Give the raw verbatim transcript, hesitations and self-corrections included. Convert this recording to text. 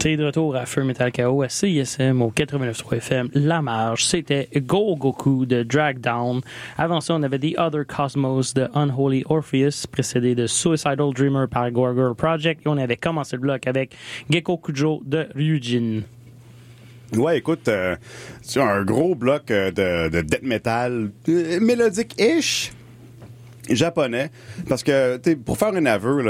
T'es de retour à Feu Metal K O à C I S M au quatre-vingt-neuf point trois F M. La Marge, c'était Go Goku de Drag Down. Avant ça, on avait The Other Cosmos de Unholy Orpheus, précédé de Suicidal Dreamer par Gorgirl Project. Et on avait commencé le bloc avec Gekko Kujo de Ryujin. Ouais, écoute, euh, tu as un gros bloc euh, de, de death metal euh, mélodique-ish japonais. Parce que, tu sais, pour faire un aveu, là,